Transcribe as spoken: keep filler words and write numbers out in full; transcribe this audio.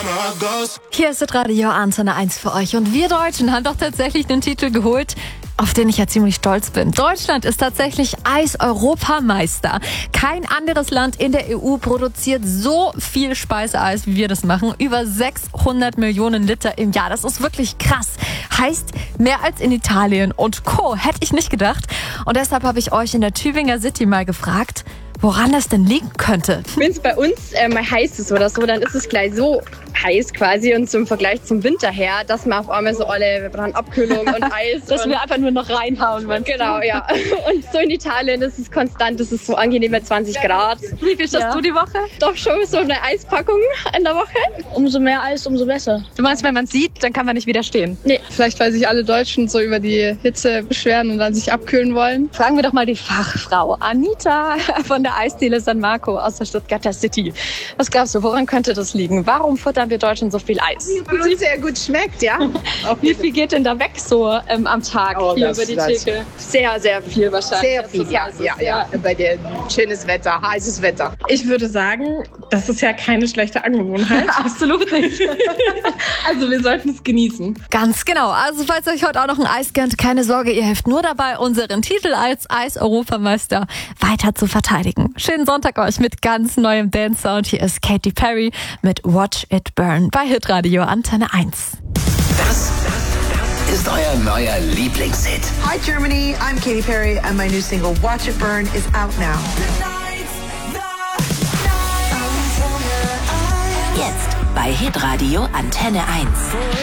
Hier ist das Radio Antenne eins für euch und wir Deutschen haben doch tatsächlich den Titel geholt, auf den ich ja ziemlich stolz bin. Deutschland ist tatsächlich Eis-Europameister. Kein anderes Land in der E U produziert so viel Speiseeis, wie wir das machen. Über sechshundert Millionen Liter im Jahr. Das ist wirklich krass. Heißt, mehr als in Italien und Co. Hätte ich nicht gedacht. Und deshalb habe ich euch in der Tübinger City mal gefragt, woran das denn liegen könnte. Wenn es bei uns äh, mal heiß ist oder so, dann ist es gleich so heiß quasi und zum Vergleich zum Winter her, dass man auf einmal so alle, wir brauchen Abkühlung und Eis. Dass und wir einfach nur noch reinhauen. Genau, ja. Und so in Italien ist es konstant, es ist so angenehm mit zwanzig Grad. Wie viel schaffst Ja. du die Woche? Doch schon so eine Eispackung in der Woche. Umso mehr Eis, umso besser. Du meinst, wenn man sieht, dann kann man nicht widerstehen? Nee. Vielleicht, weil sich alle Deutschen so über die Hitze beschweren und dann sich abkühlen wollen. Fragen wir doch mal die Fachfrau Anita von der Eisdiele San Marco aus der Stuttgarter City. Was glaubst du, woran könnte das liegen? Warum futtern wir Deutschen so viel Eis? Weil es sehr gut schmeckt, ja. Wie viel geht denn da weg so ähm, am Tag Oh, hier das- über die das- Theke? Sehr, sehr viel wahrscheinlich. Sehr viel, ja, ja, ja. Bei dem schönes Wetter, heißes Wetter. Ich würde sagen, das ist ja keine schlechte Angewohnheit. Absolut nicht. Also wir sollten es genießen. Ganz genau. Also falls ihr euch heute auch noch ein Eis gönnt, keine Sorge, ihr helft nur dabei, unseren Titel als Eis-Europameister weiter zu verteidigen. Schönen Sonntag euch mit ganz neuem Dance-Sound. Hier ist Katy Perry mit Watch It Burn bei Hitradio Antenne eins. Das ist euer neuer Lieblingshit. Hi Germany, I'm Katy Perry and my new single Watch It Burn is out now. Jetzt bei Hitradio Antenne eins.